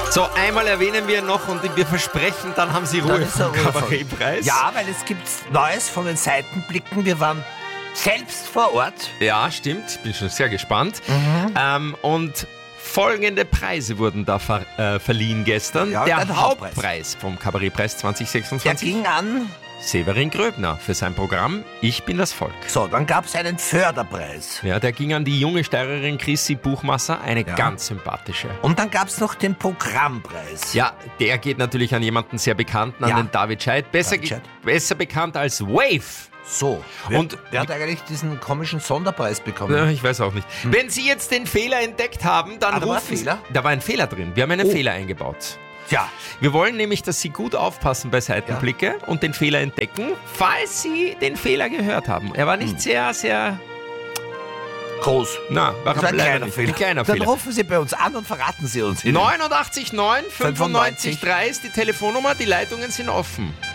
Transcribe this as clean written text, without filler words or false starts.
So, einmal erwähnen wir noch und wir versprechen, dann haben Sie Ruhe vom Kabarettpreis. Ja, weil es gibt Neues von den Seitenblicken. Wir waren selbst vor Ort. Ja, stimmt. Ich bin schon sehr gespannt. Und folgende Preise wurden da verliehen gestern. Ja, der ein Hauptpreis. Hauptpreis vom Kabarettpreis Der 2026. ging an. Severin Gröbner für sein Programm Ich bin das Volk. So, dann gab es einen Förderpreis. Ja, der ging an die junge Steirerin Chrissy Buchmasser, eine ganz sympathische. Und dann gab es noch den Programmpreis. Ja, der geht natürlich an jemanden sehr Bekannten, an Ja. den David Scheidt. Besser bekannt als Wave. So. Und wer hat eigentlich diesen komischen Sonderpreis bekommen? Ja, ich weiß auch nicht. Wenn Sie jetzt den Fehler entdeckt haben, dann da war rufen ein Fehler? Da war ein Fehler drin. Wir haben einen Fehler eingebaut. Tja, Wir wollen nämlich, dass Sie gut aufpassen bei Seitenblicke und den Fehler entdecken, falls Sie den Fehler gehört haben. Er war nicht sehr, sehr... groß. Na, war Das war ein leider kleiner nicht. Fehler. Ein kleiner Dann Fehler. rufen Sie bei uns an und verraten Sie uns. 89 9 95 3 ist die Telefonnummer, die Leitungen sind offen.